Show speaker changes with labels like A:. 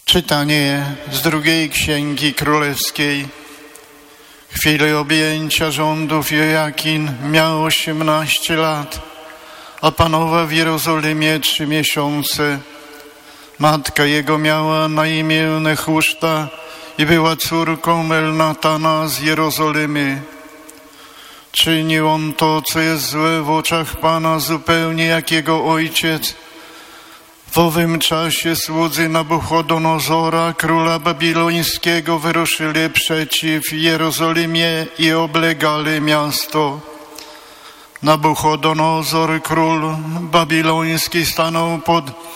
A: Czytanie z drugiej Księgi Królewskiej. W chwili objęcia rządów Jojakin miał 18 lat, a panował w Jerozolimie 3 miesiące. Matka jego miała na imię Nehuszta i była córką Elnatana z Jerozolimy. Czynił on to, co jest złe w oczach Pana, zupełnie jak jego ojciec. W owym czasie słudzy Nabuchodonozora, króla babilońskiego, wyruszyli przeciw Jerozolimie i oblegali miasto. Nabuchodonozor, król babiloński, stanął pod